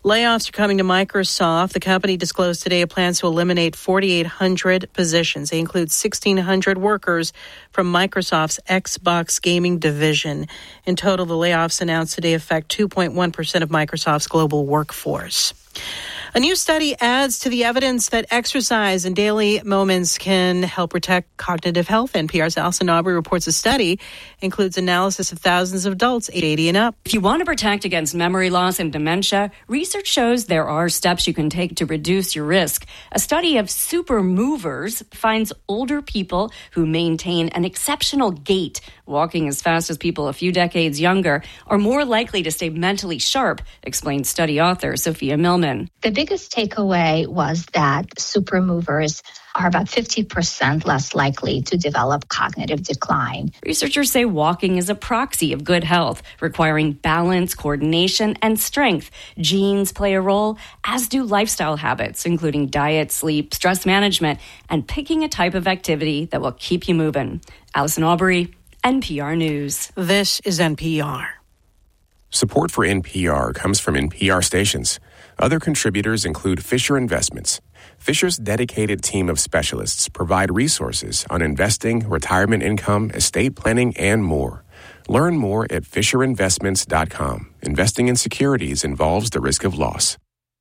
Layoffs are coming to Microsoft. The company disclosed today it plans to eliminate 4,800 positions. They include 1,600 workers from Microsoft's Xbox gaming division. In total, the layoffs announced today affect 2.1% of Microsoft's global workforce. A new study adds to the evidence that exercise and daily moments can help protect cognitive health. NPR's Allison Aubrey reports a study includes analysis of thousands of adults 80 and up. If you want to protect against memory loss and dementia, research shows there are steps you can take to reduce your risk. A study of super movers finds older people who maintain an exceptional gait, walking as fast as people a few decades younger, are more likely to stay mentally sharp, explains study author Sophia Millman. The biggest takeaway was that super movers are about 50% less likely to develop cognitive decline. Researchers say walking is a proxy of good health, requiring balance, coordination, and strength. Genes play a role, as do lifestyle habits, including diet, sleep, stress management, and picking a type of activity that will keep you moving. Allison Aubrey, NPR News. This is NPR. Support for NPR comes from NPR stations. Other contributors include Fisher Investments. Fisher's dedicated team of specialists provide resources on investing, retirement income, estate planning, and more. Learn more at FisherInvestments.com. Investing in securities involves the risk of loss.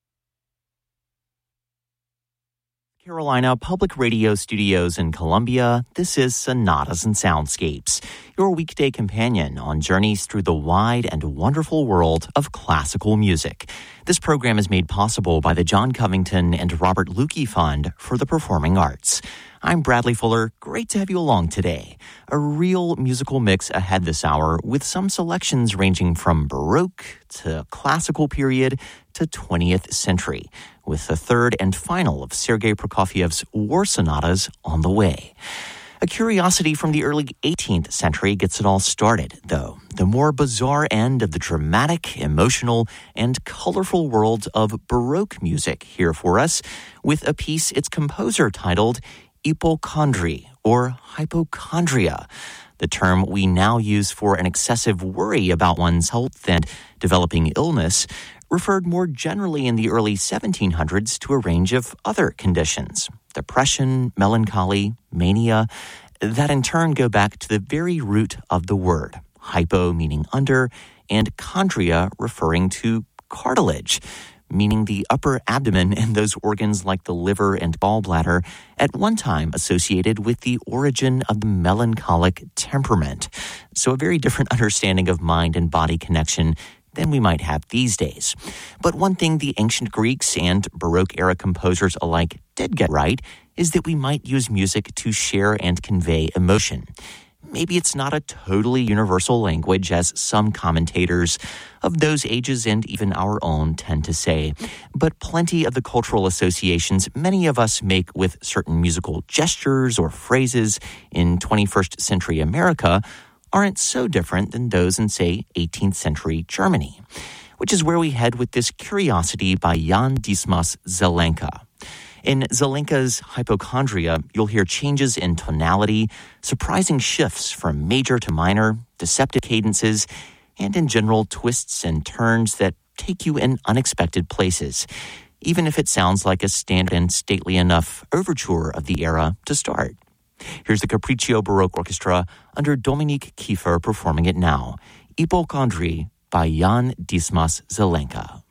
Carolina Public Radio Studios in Columbia, this is Sonatas and Soundscapes, your weekday companion on journeys through the wide and wonderful world of classical music. This program is made possible by the John Covington and Robert Lukey Fund for the Performing Arts. I'm Bradley Fuller. Great to have you along today. A real musical mix ahead this hour with some selections ranging from Baroque to classical period to 20th century, with the third and final of Sergei Prokofiev's War Sonatas on the way. A curiosity from the early 18th century gets it all started, though. The more bizarre end of the dramatic, emotional, and colorful world of Baroque music here for us, with a piece its composer titled Hypochondrie, or hypochondria, the term we now use for an excessive worry about one's health and developing illness, referred more generally in the early 1700s to a range of other conditions: depression, melancholy, mania, that in turn go back to the very root of the word, hypo meaning under, and chondria referring to cartilage, meaning the upper abdomen and those organs like the liver and gallbladder, at one time associated with the origin of the melancholic temperament. So a very different understanding of mind and body connection than we might have these days. But one thing the ancient Greeks and Baroque-era composers alike did get right is that we might use music to share and convey emotion. Maybe it's not a totally universal language, as some commentators of those ages and even our own tend to say, but plenty of the cultural associations many of us make with certain musical gestures or phrases in 21st century America aren't so different than those in, say, 18th century Germany, which is where we head with this curiosity by Jan Dismas Zelenka. In Zelenka's Hypochondria, you'll hear changes in tonality, surprising shifts from major to minor, deceptive cadences, and in general twists and turns that take you in unexpected places, even if it sounds like a standard and stately enough overture of the era to start. Here's the Capriccio Baroque Orchestra under Dominique Kiefer performing it now, Hypochondrie by Jan Dismas Zelenka.